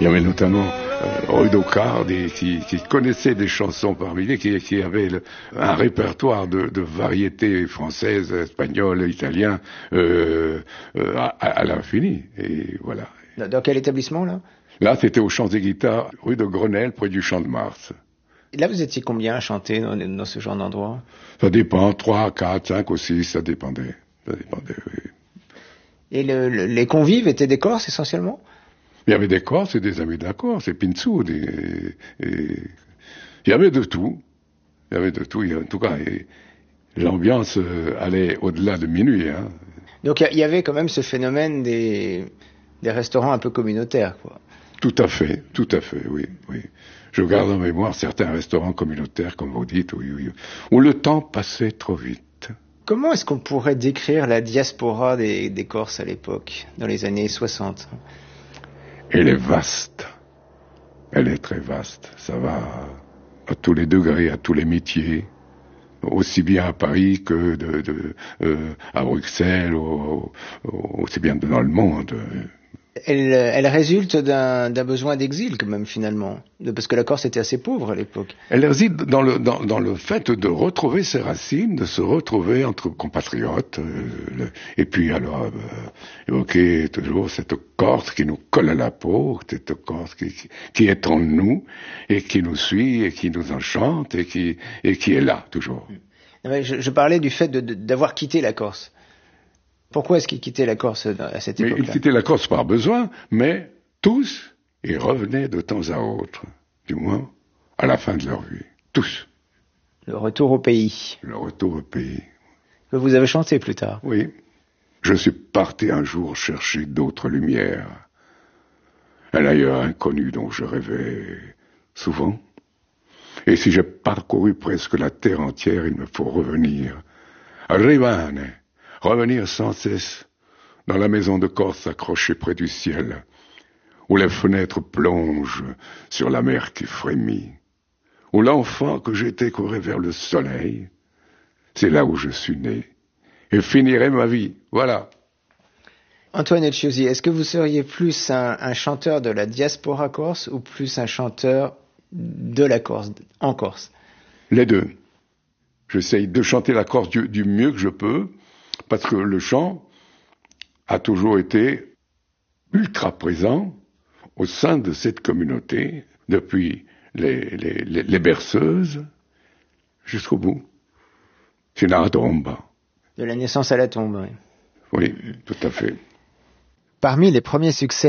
Il y avait notamment Rudocard qui connaissait des chansons parmi les qui avait un répertoire de variétés françaises, espagnoles, italiennes à l'infini. Et voilà. Dans quel établissement, là? Là, c'était aux Champs des Guitares, rue de Grenelle, près du Champ de Mars. Et là, vous étiez combien à chanter dans ce genre d'endroit? Ça dépend, 3, 4, 5 ou 6, ça dépendait. Ça dépendait, oui. Et les convives étaient des Corses, essentiellement? Il y avait des Corses et des amis de la Corse, et Pinsou, il y avait de tout. Il y avait de tout, en tout cas, l'ambiance allait au-delà de minuit, hein. Donc il y avait quand même ce phénomène des restaurants un peu communautaires, quoi. Tout à fait, oui. Je garde en mémoire certains restaurants communautaires, comme vous dites, oui, où le temps passait trop vite. Comment est-ce qu'on pourrait décrire la diaspora des Corses à l'époque, dans les années 60? Elle est vaste. Elle est très vaste. Ça va à tous les degrés, à tous les métiers. Aussi bien à Paris que à Bruxelles, aussi bien dans le monde. Elle résulte d'un besoin d'exil, quand même, finalement, parce que la Corse était assez pauvre à l'époque. Elle réside dans le fait de retrouver ses racines, de se retrouver entre compatriotes, et puis alors évoquer toujours cette Corse qui nous colle à la peau, cette Corse qui est en nous et qui nous suit et qui nous enchante et qui est là toujours. Je parlais du fait d'avoir quitté la Corse. Pourquoi est-ce qu'ils quittaient la Corse à cette époque-là? Ils quittaient la Corse par besoin, mais tous, ils revenaient de temps à autre, du moins à la fin de leur vie. Tous. Le retour au pays. Le retour au pays. Que vous avez chanté plus tard. Oui. Je suis parti un jour chercher d'autres lumières. Un ailleurs inconnu dont je rêvais souvent. Et si j'ai parcouru presque la terre entière, il me faut revenir. Arrivane. Revenir sans cesse dans la maison de Corse accrochée près du ciel, où les fenêtres plongent sur la mer qui frémit, où l'enfant que j'étais courait vers le soleil. C'est là où je suis né et finirai ma vie. Voilà. Antoine Etchiosi, est-ce que vous seriez plus un chanteur de la diaspora corse ou plus un chanteur de la Corse, en Corse? Les deux. J'essaye de chanter la Corse du mieux que je peux, parce que le chant a toujours été ultra présent au sein de cette communauté, depuis les berceuses jusqu'au bout. Fino alla tomba. De la naissance à la tombe, oui. Oui, tout à fait. Parmi les premiers succès